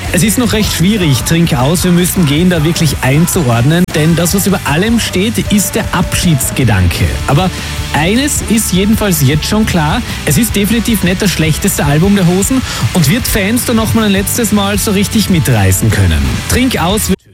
Es ist noch recht schwierig, Trink aus, wir müssen gehen, da wirklich einzuordnen, denn das, was über allem steht, ist der Abschiedsgedanke. Aber eines ist jedenfalls jetzt schon klar, es ist definitiv nicht das schlechteste Album der Hosen und wird Fans da nochmal ein letztes Mal so richtig mitreißen können. Trink aus